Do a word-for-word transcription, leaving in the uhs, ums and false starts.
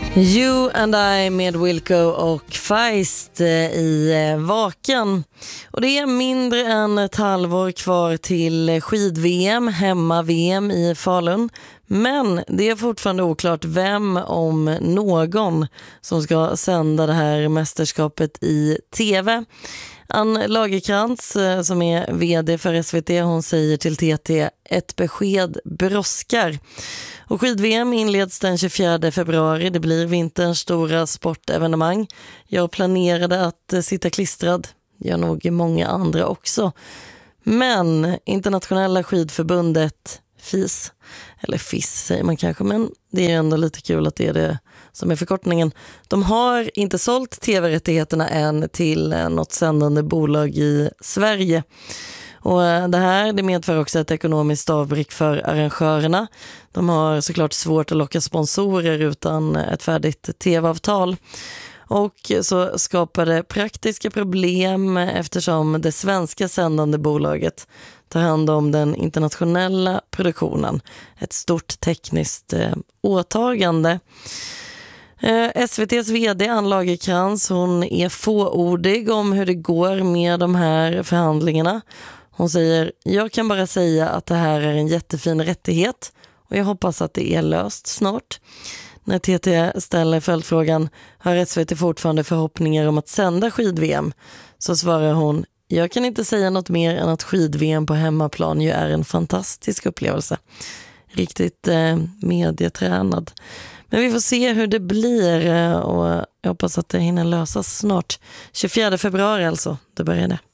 You and I med Wilco och Feist i Vaken. Och det är mindre än ett halvår kvar till skid-V M, hemma-V M i Falun. Men det är fortfarande oklart vem, om någon, som ska sända det här mästerskapet i tv. Ann Lagerkrans, som är vd för S V T, hon säger till T T: ett besked brådskar. Och skid-V M inleds den tjugofjärde februari. Det blir vinterns stora sportevenemang. Jag planerade att sitta klistrad. Gör nog många andra också. Men Internationella skidförbundet F I S, eller F I S säger man kanske, men det är ändå lite kul att det är det som är förkortningen. De har inte sålt tv-rättigheterna än till något sändande bolag i Sverige. Och det här det medför också ett ekonomiskt avbräck för arrangörerna. De har såklart svårt att locka sponsorer utan ett färdigt tv-avtal. Och så skapar det praktiska problem eftersom det svenska sändande bolaget tar hand om den internationella produktionen. Ett stort tekniskt eh, åtagande. Eh, S V T:s vd Ann Lagerkrans, hon är fåordig om hur det går med de här förhandlingarna. Hon säger: jag kan bara säga att det här är en jättefin rättighet och jag hoppas att det är löst snart. När T T ställer följdfrågan: har S V T fortfarande förhoppningar om att sända skid-V M? Så svarar hon: jag kan inte säga något mer än att skid-V M på hemmaplan ju är en fantastisk upplevelse. Riktigt eh, medietränad. Men vi får se hur det blir och jag hoppas att det hinner lösas snart. tjugofjärde februari alltså, det börjar det.